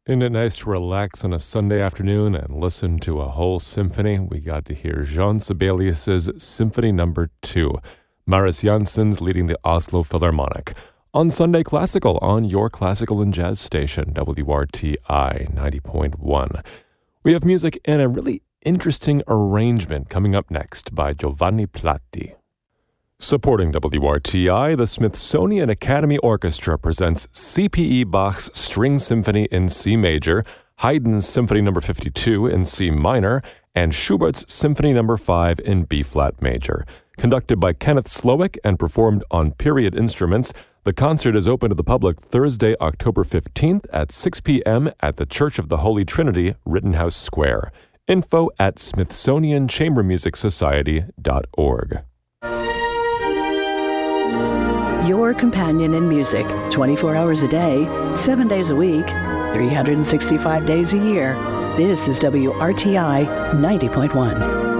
Isn't it nice to relax on a Sunday afternoon and listen to a whole symphony? We got to hear Jean Sibelius's Symphony No. 2. Marius Janssen's leading the Oslo Philharmonic. On Sunday Classical, on your classical and jazz station, WRTI 90.1. We have music in a really interesting arrangement coming up next by Giovanni Platti. Supporting WRTI, the Smithsonian Academy Orchestra presents C.P.E. Bach's String Symphony in C major, Haydn's Symphony No. 52 in C minor, and Schubert's Symphony No. 5 in B-flat major. Conducted by Kenneth Slowick and performed on period instruments, the concert is open to the public Thursday, October 15th at 6 p.m. at the Church of the Holy Trinity, Rittenhouse Square. Info at smithsonianchambermusicsociety.org. Your companion in music, 24 hours a day, 7 days a week, 365 days a year. This is WRTI 90.1.